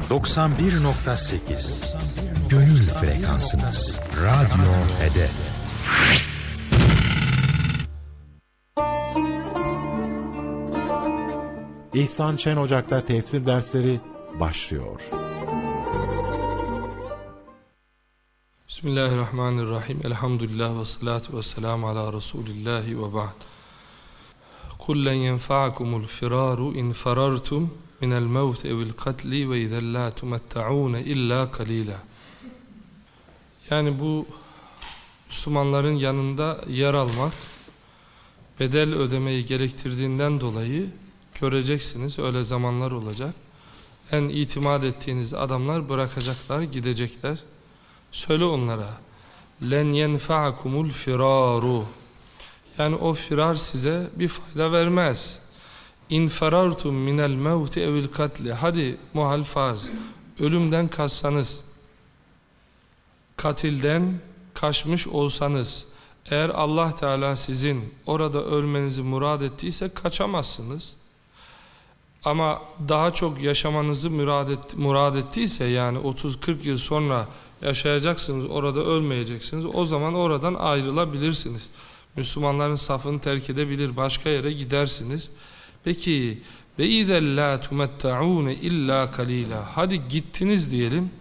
91.8 Gönül frekansınız. Radyo Hedef. İhsan Şen Ocak'ta tefsir dersleri başlıyor. Bismillahirrahmanirrahim. Elhamdülillah ve salatu ve selamu ala Resulillahi ve ba'd. Kul len yenfa'akumul firaru in farartum minel mevt evil katli ve izen la tumetta'une illa kalila. Yani bu Müslümanların yanında yer almak bedel ödemeyi gerektirdiğinden dolayı göreceksiniz, öyle zamanlar olacak. En itimat ettiğiniz adamlar bırakacaklar, gidecekler. Söyle onlara, len yenfa'akumul firaru. Yani o firar size bir fayda vermez. İn ferartum minel mevti evil katli. Hadi muhal farz, ölümden kaçsanız, katilden kaçmış olsanız, eğer Allah Teala sizin orada ölmenizi murad ettiyse kaçamazsınız. Ama daha çok yaşamanızı murad ettiyse, yani 30-40 yıl sonra yaşayacaksınız, orada ölmeyeceksiniz, o zaman oradan ayrılabilirsiniz. Müslümanların safını terk edebilir, başka yere gidersiniz. Peki ve izen la tumetta'une illa kalila. Hadi gittiniz diyelim.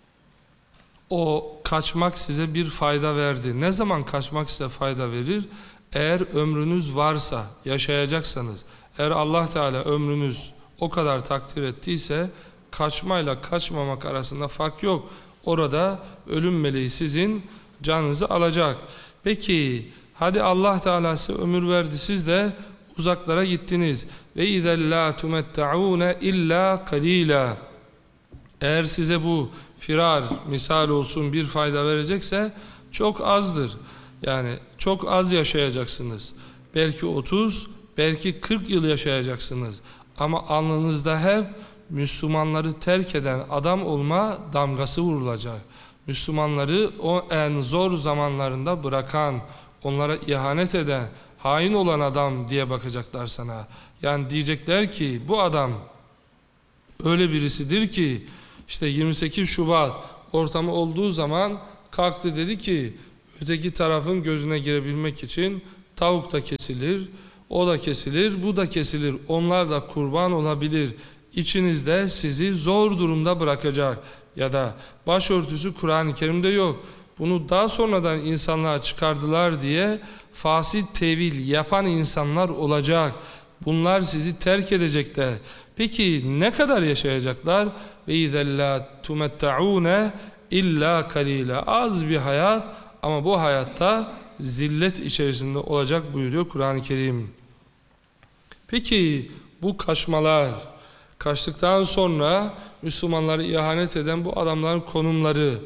O kaçmak size bir fayda verdi. Ne zaman kaçmak size fayda verir? Eğer ömrünüz varsa, yaşayacaksanız, eğer Allah Teala ömrünüz o kadar takdir ettiyse, kaçmayla kaçmamak arasında fark yok. Orada ölüm meleği sizin canınızı alacak. Peki hadi Allah Teala size ömür verdi, siz de uzaklara gittiniz. Ve izen la tumetta'une illa kalila. Eğer size bu firar misal olsun bir fayda verecekse çok azdır. Yani çok az yaşayacaksınız. Belki 30, belki 40 yıl yaşayacaksınız. Ama alnınızda hep Müslümanları terk eden adam olma damgası vurulacak. Müslümanları o en zor zamanlarında bırakan, onlara ihanet eden, hain olan adam diye bakacaklar sana. Yani diyecekler ki bu adam öyle birisidir ki işte 28 Şubat ortamı olduğu zaman kalktı, dedi ki öteki tarafın gözüne girebilmek için tavuk da kesilir, o da kesilir, bu da kesilir, onlar da kurban olabilir. İçinizde sizi zor durumda bırakacak. Ya da başörtüsü Kur'an-ı Kerim'de yok, bunu daha sonradan insanlığa çıkardılar diye fasit tevil yapan insanlar olacak. Bunlar sizi terk edecekler. Peki ne kadar yaşayacaklar? Ve izen la tumetta'une illa kalila. Az bir hayat, ama bu hayatta zillet içerisinde olacak buyuruyor Kur'an-ı Kerim. Peki bu kaçmalar, kaçtıktan sonra Müslümanları ihanet eden bu adamların konumları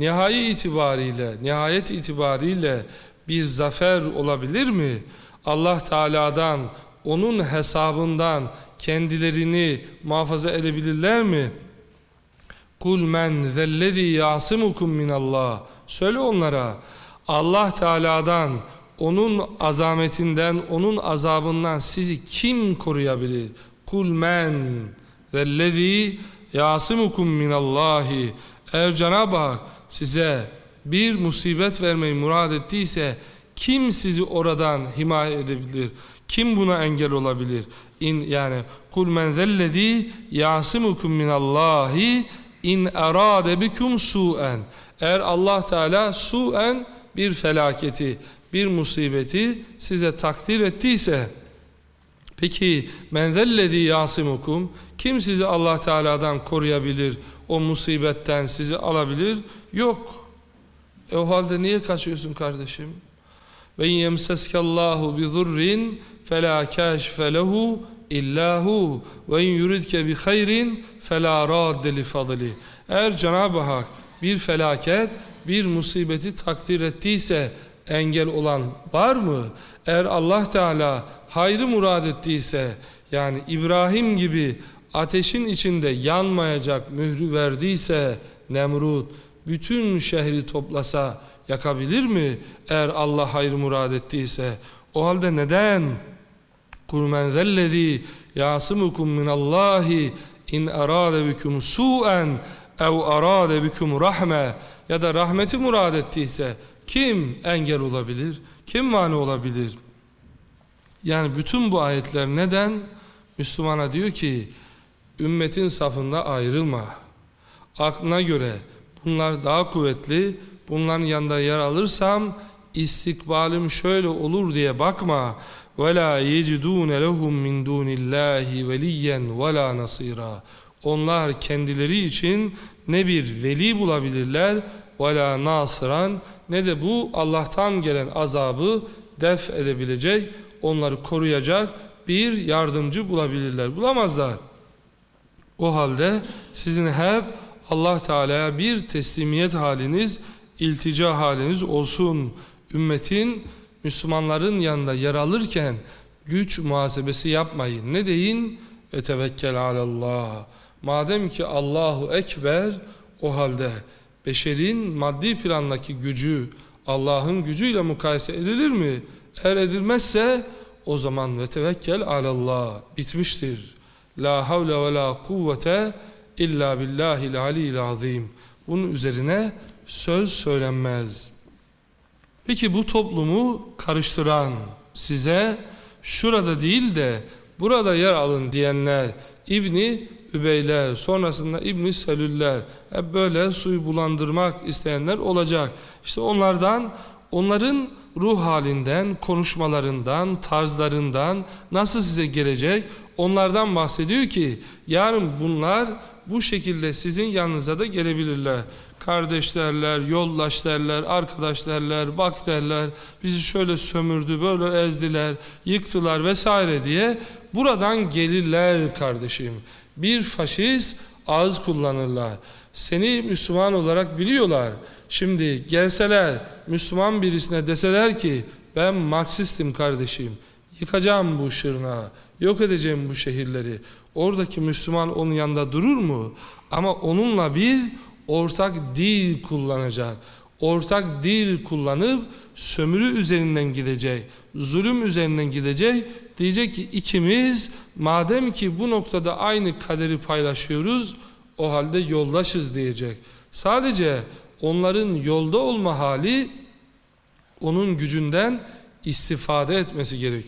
nihayet itibariyle bir zafer olabilir mi? Allah Teala'dan, onun hesabından kendilerini muhafaza edebilirler mi? Kul men zellezî yâsimukum minallah. Söyle onlara, Allah Teala'dan, onun azametinden, onun azabından sizi kim koruyabilir? Kul men zellezî yâsimukum minallahi. Eğer Cenab-ı Hak size bir musibet vermeyi murad ettiyse, kim sizi oradan himaye edebilir? Kim buna engel olabilir? Yani kul men zellezî yâsimukum minallahi in erâde bikum su'en. Eğer Allah Teala su'en bir felaketi, bir musibeti size takdir ettiyse, peki men zellezî yâsimukum, kim sizi Allah Teala'dan koruyabilir, o musibetten sizi alabilir? Yok. O halde niye kaçıyorsun kardeşim? Ve yemseskallahu bi zurrin fela kâşfe lehu illa hu ve in yuridke bi hayrin fela radde li fadli. Eğer Cenab-ı Hak bir felaket, bir musibeti takdir ettiyse engel olan var mı? Eğer Allah Teala hayrı murad ettiyse, yani İbrahim gibi ateşin içinde yanmayacak mührü verdiyse, Nemrut bütün şehri toplasa yakabilir mi? Eğer Allah hayrı murad ettiyse. O halde neden? Kul men zellezî yâsimukum minallahi in arade bikum su'en ev arade bikum rahme, ya da rahmeti murad ettiyse kim engel olabilir? Kim mani olabilir? Yani bütün bu ayetler neden? Müslümana diyor ki ümmetin safında ayrılma. Aklına göre bunlar daha kuvvetli, bunların yanında yer alırsam istikbalim şöyle olur diye bakma. وَلَا يَجِدُونَ لَهُمْ مِنْ دُونِ اللّٰهِ وَلِيًّا وَلَا نَصِيرًا. Onlar kendileri için ne bir veli bulabilirler, وَلَا نَاصِرًا, ne de bu Allah'tan gelen azabı def edebilecek, onları koruyacak bir yardımcı bulabilirler. Bulamazlar. O halde sizin hep Allah Teala'ya bir teslimiyet haliniz, iltica haliniz olsun. Ümmetin, Müslümanların yanında yer alırken güç muhasebesi yapmayın. Ne deyin? Ve tevekkel alallah. Madem ki Allahu Ekber, o halde beşerin maddi plandaki gücü Allah'ın gücüyle mukayese edilir mi? Eğer edilmezse o zaman ve tevekkel alallah bitmiştir. La havle ve la kuvvete illa billahil aliyyil azim. Bunun üzerine söz söylenmez. Peki bu toplumu karıştıran, size şurada değil de burada yer alın diyenler, İbni Übeyler, sonrasında İbni Selüller, hep böyle suyu bulandırmak isteyenler olacak. İşte onların ruh halinden, konuşmalarından, tarzlarından nasıl size gelecek, onlardan bahsediyor ki yarın bunlar bu şekilde sizin yanınıza da gelebilirler. Kardeş derler, yoldaş derler, arkadaş derler, bak derler, bizi şöyle sömürdü, böyle ezdiler, yıktılar vesaire diye buradan gelirler kardeşim. Bir faşist ağız kullanırlar. Seni Müslüman olarak biliyorlar. Şimdi gelseler Müslüman birisine deseler ki ben Marksistim kardeşim, yıkacağım bu şırnağı, yok edeceğim bu şehirleri. Oradaki Müslüman onun yanında durur mu? Ama onunla bir ortak dil kullanacak. Ortak dil kullanıp sömürü üzerinden gidecek, zulüm üzerinden gidecek. Diyecek ki ikimiz madem ki bu noktada aynı kaderi paylaşıyoruz, o halde yoldaşız diyecek. Sadece onların yolda olma hali onun gücünden istifade etmesi gerekiyor.